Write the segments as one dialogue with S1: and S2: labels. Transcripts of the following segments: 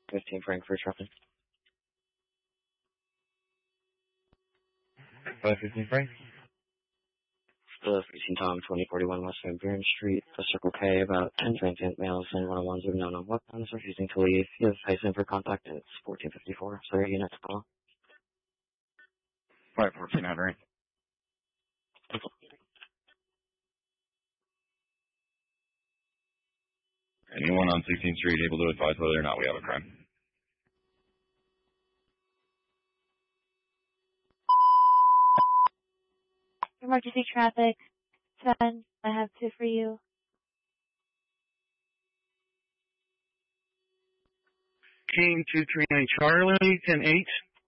S1: 15 Frankfurt traffic.
S2: 515 Frank.
S1: 15 Tom, 2041 West Van Buren Street, the Circle K, about 10 transient males and 101s with no known weapons refusing to leave. He has Tyson for contact and it's 1454. Sorry, unit to call.
S2: 514 Henry. Anyone on 16th Street able to advise whether or not we have a crime?
S3: Emergency traffic. 10. I have 2 for you.
S4: King 239 Charlie, 10-8.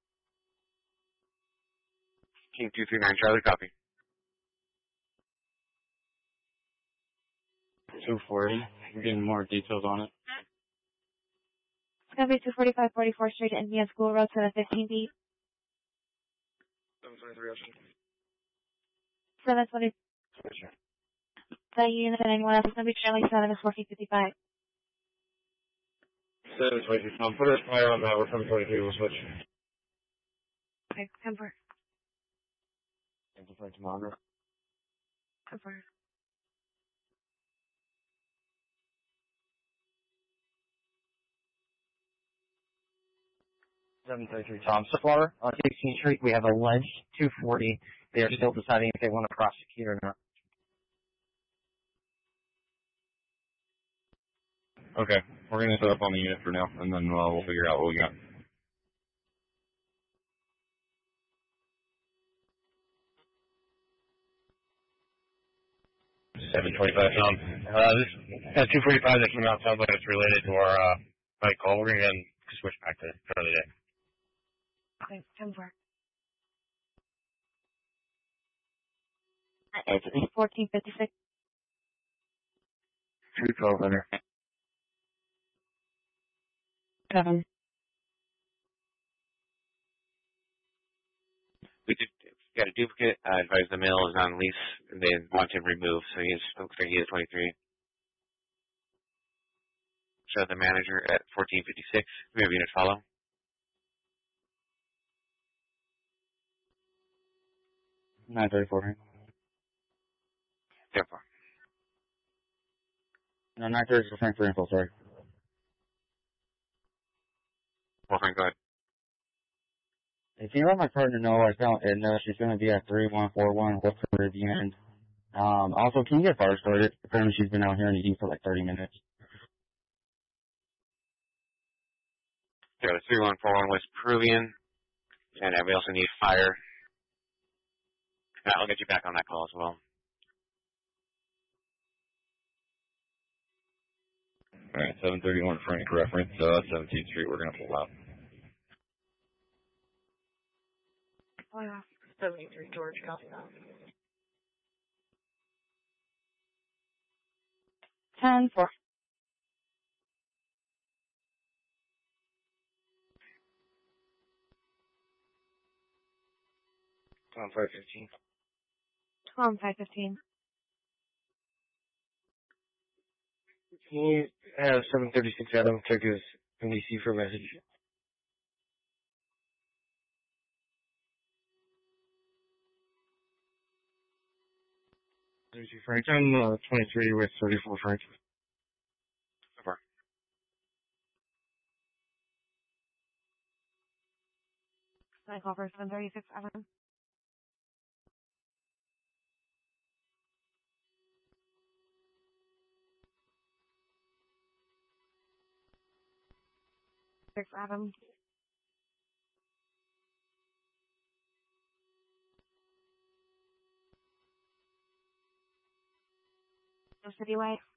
S5: King 239 Charlie, copy.
S1: 240. We're getting more details on it.
S3: It's going to be 245 44th Street, Indian School Road, 715 beat.
S5: 723 Ocean.
S3: 720. The unit and anyone else is going to be Charlie 7 is 1455.
S5: 723 Tom, put a fire on that. We're 723, we'll switch.
S3: Okay, confirm.
S1: Thank you for tomorrow.
S3: Confirm.
S1: Tom Suppler on 16th Street. We have alleged 240. They are still deciding if they want to prosecute or not.
S2: Okay, we're going to set up on the unit for now, and then we'll figure out what we got.
S5: Tom. This 245 that came out sounds like it's related to our night call. We're going to switch back to another day.
S3: Okay, confirm.
S1: It's
S3: 1456.
S1: 212 under.
S3: 7.
S5: We got a duplicate. Advise the male is on lease, and they want him removed, so looks like he is 23. Show the manager at 1456. We have unit follow.
S1: Nine 34.
S5: Therefore.
S1: No, 930 is Frank for info, sorry.
S5: Well, Frank, go ahead.
S1: If you let my partner know, she's going to be at 3141 West Rivian. Also, can you get fire started? Apparently she's been out here in the heat for like 30 minutes.
S5: Yeah, the 3141 West Peruvian, and we also need fire. I'll get you back on that call as well.
S2: All right, 731 Frank reference, 17th Street, we're going to pull out.
S3: Oh, yeah. 73 George, copy that. 10-4.
S5: Tom 515.
S3: Tom 515.
S5: He has 736 Adam, check his NDC for message. Frank, I'm 23 with 34 Frank. Over.
S3: I call for 736 Adam. Adam. No City Way.